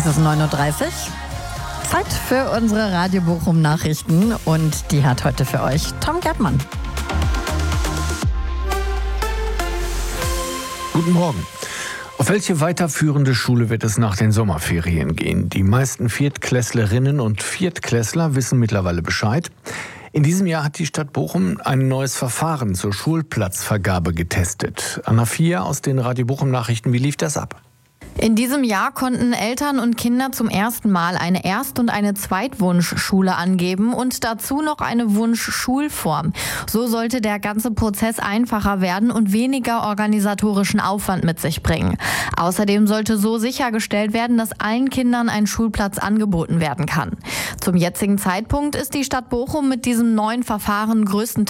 ist 9:30 Uhr. Zeit für unsere Radio Bochum Nachrichten und die hat heute für euch Tom Gärtmann. Guten Morgen. Auf welche weiterführende Schule wird es nach den Sommerferien gehen? Die meisten Viertklässlerinnen und Viertklässler wissen mittlerweile Bescheid. In diesem Jahr hat die Stadt Bochum ein neues Verfahren zur Schulplatzvergabe getestet. Anna Fier aus den Radio Bochum Nachrichten, wie lief das ab? In diesem Jahr konnten Eltern und Kinder zum ersten Mal eine Erst- und eine Zweitwunschschule angeben und dazu noch eine Wunschschulform. So sollte der ganze Prozess einfacher werden und weniger organisatorischen Aufwand mit sich bringen. Außerdem sollte so sichergestellt werden, dass allen Kindern ein Schulplatz angeboten werden kann. Zum jetzigen Zeitpunkt ist die Stadt Bochum mit diesem neuen Verfahren größtenteils